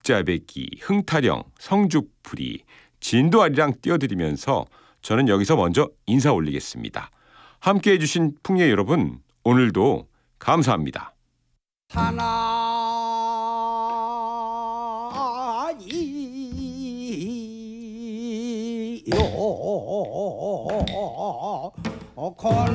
짜배기, 흥타령, 성죽풀이, 진도아리랑 띄워드리면서 저는 여기서 먼저 인사 올리겠습니다. 함께해 주신 풍예 여러분, 오늘도 감사합니다. 하나니요